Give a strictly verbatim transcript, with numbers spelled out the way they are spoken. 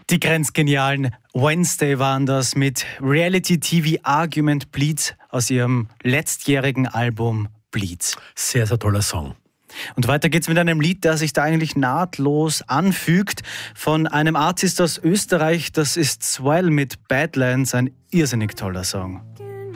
Die grenzgenialen Wednesday waren das mit Reality T V Argument Bleeds aus ihrem letztjährigen Album Bleeds. Sehr, sehr toller Song. Und weiter geht's mit einem Lied, das sich da eigentlich nahtlos anfügt, von einem Artist aus Österreich. Das ist Swell mit Badlands, ein irrsinnig toller Song.